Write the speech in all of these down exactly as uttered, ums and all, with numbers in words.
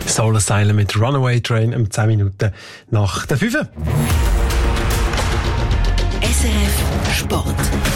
Soul Asylum mit Runaway Train um zehn Minuten nach der fünf. S R F Sport.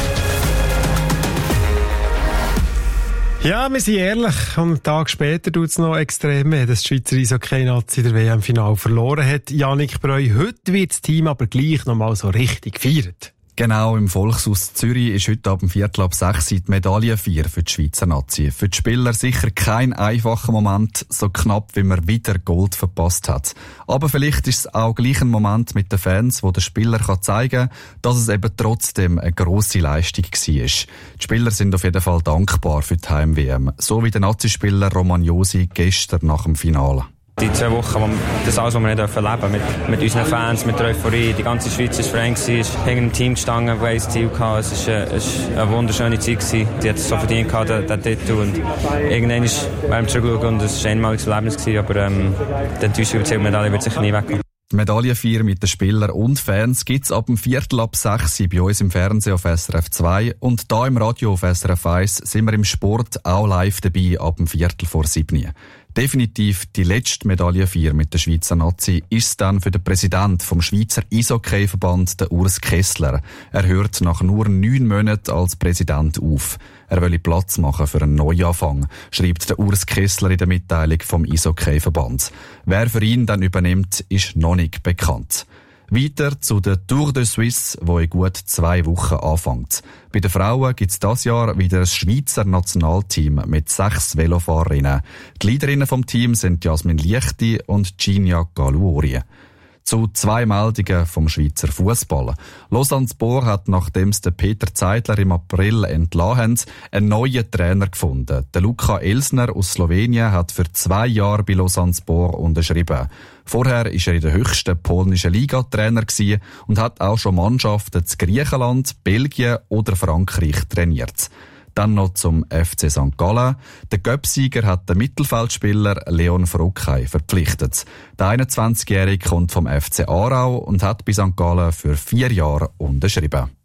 Ja, wir sind ehrlich. Einen Tag später tut es noch extrem weh, dass die Schweizer Eishockey-Nazi der W M-Final verloren hat. Yannick Breu, heute wird das Team aber gleich noch mal so richtig gefeiert. Genau, im Volkshaus Zürich ist heute ab dem Viertel ab sechs die Medaillenfeier für die Schweizer Nazi. Für die Spieler sicher kein einfacher Moment, so knapp wie man wieder Gold verpasst hat. Aber vielleicht ist es auch gleich ein Moment mit den Fans, wo der Spieler kann zeigen kann, dass es eben trotzdem eine grosse Leistung war. Die Spieler sind auf jeden Fall dankbar für die Heim-W M, so wie der Nazi-Spieler Roman Josi gestern nach dem Finale. Die zwei Wochen, wo das alles, was wir nicht erleben dürfen, mit, mit unseren Fans, mit der Euphorie, die ganze Schweiz war Verein, ist hinter dem Team gestanden, das ein Ziel hatte. Es war eine, eine wunderschöne Zeit gewesen. Die hat es so verdient gehabt, den Titel. Und irgendwann ist, werden wir zurückschauen und es war ein einmaliges Erlebnis gewesen, aber ähm, die Enttäuschung über die Medaille wird sicher nie wegkommen. Die Medaillenfeier mit den Spielern und Fans gibt's ab dem Viertel ab sechs bei uns im Fernsehen auf S R F zwei und da im Radio auf S R F eins sind wir im Sport auch live dabei ab dem Viertel vor sieben. Definitiv die letzte Medaillenfeier mit der Schweizer Nazi ist dann für den Präsident vom Schweizer Eishockey-Verband, der Urs Kessler. Er hört nach nur neun Monaten als Präsident auf. Er wolle Platz machen für einen Neuanfang, schreibt der Urs Kessler in der Mitteilung vom Eishockey-Verband. Wer für ihn dann übernimmt, ist noch nicht bekannt. Weiter zu der Tour de Suisse, die in gut zwei Wochen anfängt. Bei den Frauen gibt es dieses Jahr wieder ein Schweizer Nationalteam mit sechs Velofahrerinnen. Die Leaderinnen vom Team sind Jasmin Liechti und Ginia Galuori. Zu zwei Meldungen vom Schweizer Fußball. Lausanne-Sport hat, nachdem es Peter Zeidler im April entlassen haben, einen neuen Trainer gefunden. Der Luka Elsner aus Slowenien hat für zwei Jahre bei Lausanne-Sport unterschrieben. Vorher war er in der höchsten polnischen Liga Trainer und hat auch schon Mannschaften zu Griechenland, Belgien oder Frankreich trainiert. Dann noch zum F C Sankt Gallen. Der Göpsieger hat den Mittelfeldspieler Leon Frokay verpflichtet. Der einundzwanzigjährige kommt vom F C Aarau und hat bei Sankt Gallen für vier Jahre unterschrieben.